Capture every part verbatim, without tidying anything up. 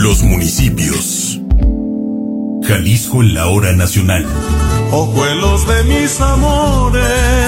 Los municipios. Jalisco en la hora nacional. Ojuelos de mis amores,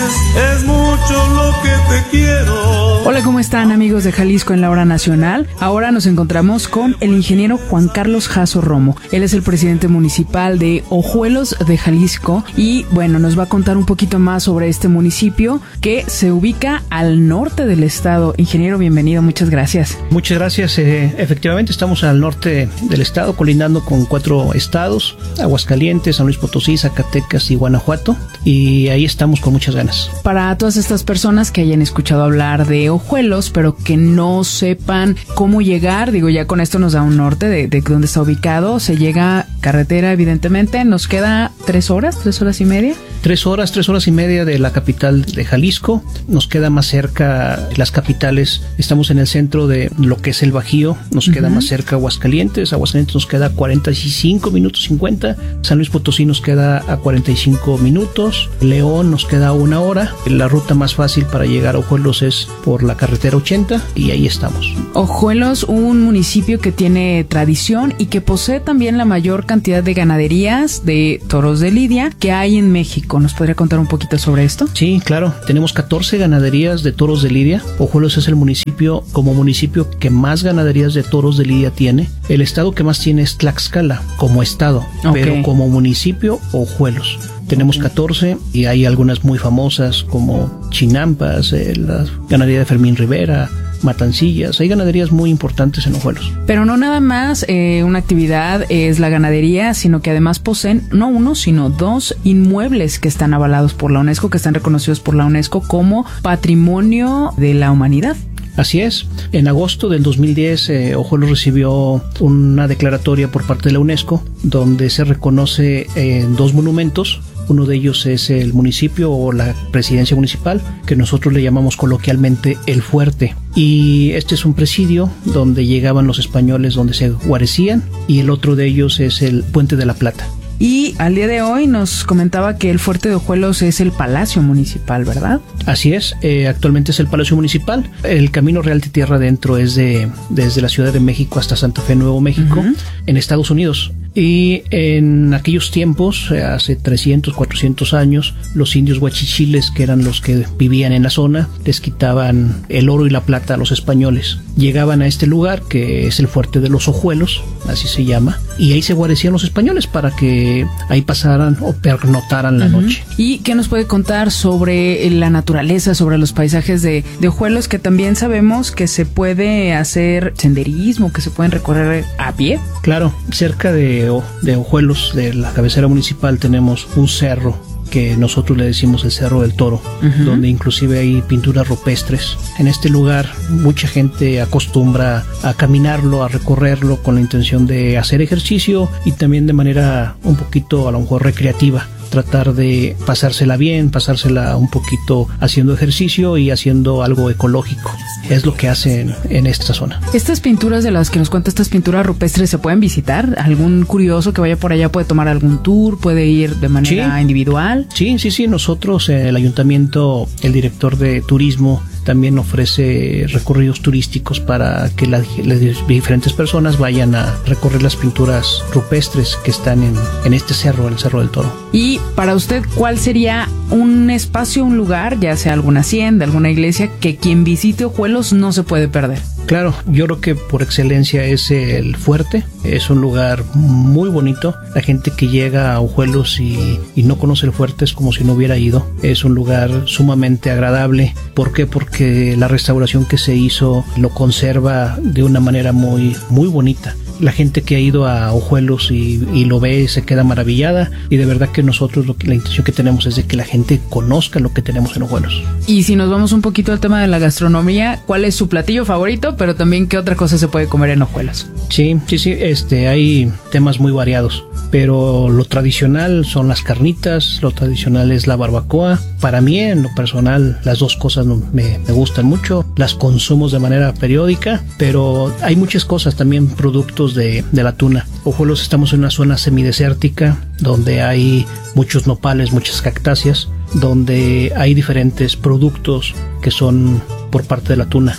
es mucho lo que te quiero. Hola, ¿cómo están, amigos de Jalisco en la hora nacional? Ahora nos encontramos con el ingeniero Juan Carlos Jasso Romo. Él es el presidente municipal de Ojuelos de Jalisco y, bueno, nos va a contar un poquito más sobre este municipio que se ubica al norte del estado. Ingeniero, bienvenido, muchas gracias. Muchas gracias. Eh, efectivamente, estamos al norte del estado, colindando con cuatro estados: Aguascalientes, San Luis Potosí, Zacatecas y Guanajuato, y ahí estamos con muchas ganas. Para todas estas personas que hayan escuchado hablar de Ojuelos, pero que no sepan cómo llegar, digo, ya con esto nos da un norte de, de dónde está ubicado. Se llega carretera, evidentemente. Nos queda tres horas, tres horas y media. Tres horas, tres horas y media de la capital de Jalisco. Nos queda más cerca las capitales. Estamos en el centro de lo que es el Bajío. Nos uh-huh. queda más cerca Aguascalientes. Aguascalientes nos queda cuarenta y cinco minutos cincuenta. San Luis Potosí nos queda a cuarenta y cinco minutos. León nos queda una hora. La ruta más fácil para llegar a Ojuelos es por la carretera ochenta y ahí estamos. Ojuelos, un municipio que tiene tradición y que posee también la mayor cantidad de ganaderías de toros de lidia que hay en México. ¿Nos podría contar un poquito sobre esto? Sí, claro. Tenemos catorce ganaderías de toros de lidia. Ojuelos es el municipio, como municipio, que más ganaderías de toros de lidia tiene. El estado que más tiene es Tlaxcala, como estado, okay. Pero como municipio, Ojuelos. Tenemos catorce y hay algunas muy famosas como Chinampas, eh, la ganadería de Fermín Rivera, Matancillas. Hay ganaderías muy importantes en Ojuelos. Pero no nada más eh, una actividad es la ganadería, sino que además poseen no uno, sino dos inmuebles que están avalados por la UNESCO, que están reconocidos por la UNESCO como Patrimonio de la Humanidad. Así es. En agosto del dos mil diez, eh, Ojuelos recibió una declaratoria por parte de la UNESCO donde se reconoce eh, dos monumentos. Uno de ellos es el municipio o la presidencia municipal, que nosotros le llamamos coloquialmente el Fuerte. Y este es un presidio donde llegaban los españoles, donde se guarecían, y el otro de ellos es el Puente de la Plata. Y al día de hoy nos comentaba que el Fuerte de Ojuelos es el Palacio Municipal, ¿verdad? Así es, eh, actualmente es el Palacio Municipal. El Camino Real de Tierra Adentro es de desde la Ciudad de México hasta Santa Fe, Nuevo México, uh-huh. en Estados Unidos. Y en aquellos tiempos, hace trescientos, cuatrocientos años, los indios huachichiles, que eran los que vivían en la zona, les quitaban el oro y la plata a los españoles. Llegaban a este lugar, que es el Fuerte de los Ojuelos, así se llama, y ahí se guarecían los españoles para que ahí pasaran o pernotaran la uh-huh. noche. ¿Y qué nos puede contar sobre la naturaleza, sobre los paisajes de, de Ojuelos, que también sabemos que se puede hacer senderismo, que se pueden recorrer a pie? Claro, cerca de de Ojuelos, de la cabecera municipal, tenemos un cerro que nosotros le decimos el Cerro del Toro, uh-huh. donde inclusive hay pinturas rupestres. En este lugar mucha gente acostumbra a caminarlo, a recorrerlo con la intención de hacer ejercicio y también de manera un poquito a lo mejor recreativa. Tratar de pasársela bien, pasársela un poquito haciendo ejercicio y haciendo algo ecológico. Es lo que hacen en esta zona. Estas pinturas de las que nos cuenta, estas pinturas rupestres, ¿se pueden visitar? ¿Algún curioso que vaya por allá puede tomar algún tour? ¿Puede ir de manera sí. individual? Sí, sí, sí. Nosotros, el ayuntamiento, el director de turismo, también ofrece recorridos turísticos para que la, las diferentes personas vayan a recorrer las pinturas rupestres que están en, en este cerro, el Cerro del Toro. Y para usted, ¿cuál sería un espacio, un lugar, ya sea alguna hacienda, alguna iglesia, que quien visite Ojuelos no se puede perder? Claro, yo creo que por excelencia es el Fuerte. Es un lugar muy bonito. La gente que llega a Ojuelos y, y no conoce el Fuerte es como si no hubiera ido. Es un lugar sumamente agradable. ¿Por qué? Porque la restauración que se hizo lo conserva de una manera muy, muy bonita. La gente que ha ido a Ojuelos y, y lo ve se queda maravillada, y de verdad que nosotros lo que, la intención que tenemos es de que la gente conozca lo que tenemos en Ojuelos. Y si nos vamos un poquito al tema de la gastronomía, ¿cuál es su platillo favorito? Pero también, ¿qué otra cosa se puede comer en Ojuelos? Sí, sí, sí, este, hay temas muy variados, pero lo tradicional son las carnitas, lo tradicional es la barbacoa. Para mí, en lo personal, las dos cosas me, me gustan mucho, las consumo de manera periódica, pero hay muchas cosas, también productos de, de la tuna. Ojuelos, estamos en una zona semidesértica donde hay muchos nopales, muchas cactáceas, donde hay diferentes productos que son por parte de la tuna.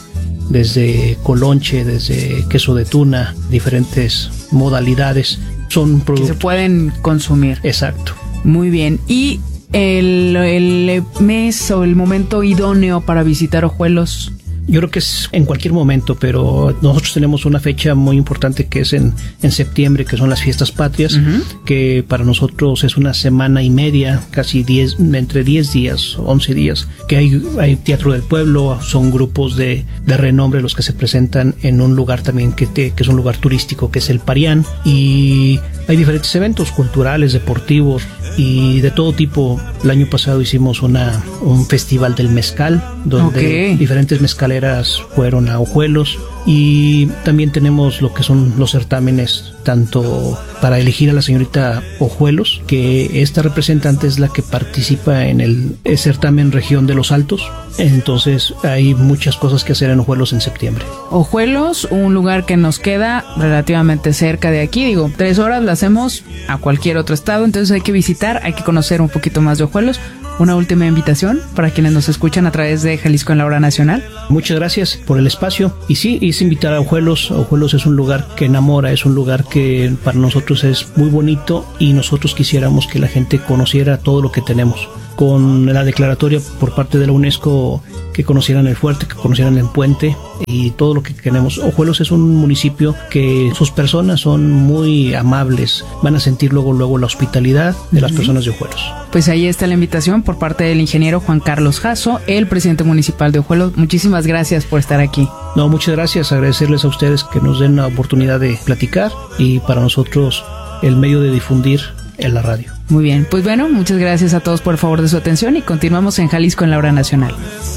desde colonche, desde queso de tuna, diferentes modalidades. Son productos que se pueden consumir. Exacto. Muy bien. ¿Y el, el mes o el momento idóneo para visitar Ojuelos? Yo creo que es en cualquier momento, pero nosotros tenemos una fecha muy importante que es en, en septiembre, que son las fiestas patrias, uh-huh. que para nosotros es una semana y media, casi diez, entre diez días, once días, que hay, hay teatro del pueblo, son grupos de, de renombre los que se presentan en un lugar también que, te, que es un lugar turístico, que es el Parián, y hay diferentes eventos culturales, deportivos y de todo tipo. El año pasado hicimos una, un festival del mezcal, donde okay. diferentes mezcaleras fueron a Ojuelos, y también tenemos lo que son los certámenes, tanto para elegir a la señorita Ojuelos, que esta representante es la que participa en el, el certamen Región de los Altos. Entonces hay muchas cosas que hacer en Ojuelos en septiembre. Ojuelos, un lugar que nos queda relativamente cerca de aquí, digo, tres horas la hacemos a cualquier otro estado, entonces hay que visitar, hay que conocer un poquito más de Ojuelos. Una última invitación para quienes nos escuchan a través de Jalisco en la Hora Nacional. Muchas gracias por el espacio. Y sí, es invitar a Ojuelos. Ojuelos es un lugar que enamora, es un lugar que para nosotros es muy bonito, y nosotros quisiéramos que la gente conociera todo lo que tenemos. Con la declaratoria por parte de la UNESCO, que conocieran el fuerte, que conocieran el puente y todo lo que tenemos. Ojuelos es un municipio que sus personas son muy amables, van a sentir luego luego la hospitalidad de uh-huh. las personas de Ojuelos. Pues ahí está la invitación por parte del ingeniero Juan Carlos Jasso, el presidente municipal de Ojuelos. Muchísimas gracias por estar aquí. No, muchas gracias, agradecerles a ustedes que nos den la oportunidad de platicar, y para nosotros el medio de difundir en la radio. Muy bien, pues bueno, muchas gracias a todos por el favor de su atención, y continuamos en Jalisco en la Hora Nacional.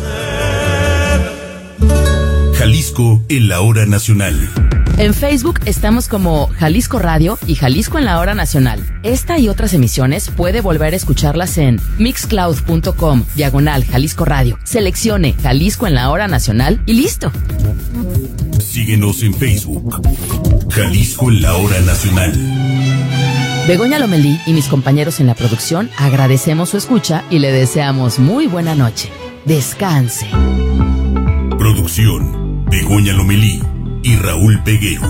Jalisco en la Hora Nacional. En Facebook estamos como Jalisco Radio y Jalisco en la Hora Nacional. Esta y otras emisiones puede volver a escucharlas en mixcloud.com, diagonal Jalisco Radio. Seleccione Jalisco en la Hora Nacional y listo. Síguenos en Facebook, Jalisco en la Hora Nacional. Begoña Lomelí y mis compañeros en la producción agradecemos su escucha y le deseamos muy buena noche. Descanse. Producción, Begoña Lomelí y Raúl Peguero.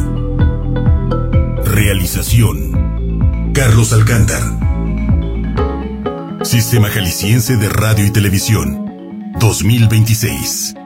Realización, Carlos Alcántar. Sistema Jalisciense de Radio y Televisión, dos mil veintiséis.